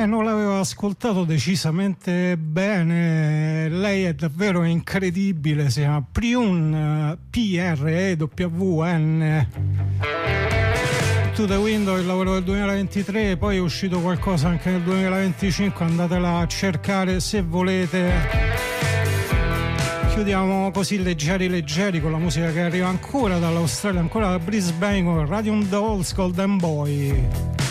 Non l'avevo ascoltato decisamente bene. Lei è davvero incredibile. Si chiama Prune, P-R-E-W-N. To the Window, il lavoro del 2023. Poi è uscito qualcosa anche nel 2025. Andatela a cercare se volete. Chiudiamo così leggeri con la musica che arriva ancora dall'Australia, ancora da Brisbane, con Radium Dolls, Golden Boy.